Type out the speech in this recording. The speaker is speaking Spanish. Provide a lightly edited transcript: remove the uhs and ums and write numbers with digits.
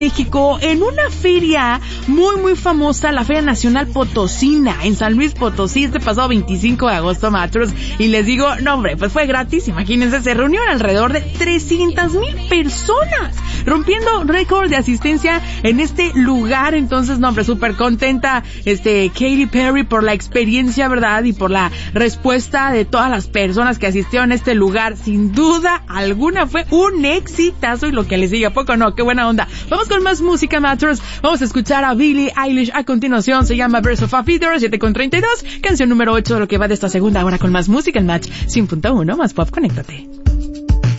México, en una feria muy famosa, la Feria Nacional Potosina, en San Luis Potosí, este pasado 25 de agosto, Matros, y les digo, no hombre, pues fue gratis, imagínense, se reunieron alrededor de 300,000 personas, rompiendo récord de asistencia en este lugar. Entonces, no hombre, súper contenta, Katy Perry por la experiencia, ¿verdad? Y por la respuesta de todas las personas que asistieron a este lugar. Sin duda alguna fue un exitazo, y lo que les diga, ¿a poco no? Qué buena onda. Vamos con más música, Matros. Vamos a escuchar a Billie Eilish a continuación. Se llama Birds of a Feather, 7:32, canción número 8 de lo que va de esta segunda hora con más música en Match 100.1, más pop, conéctate.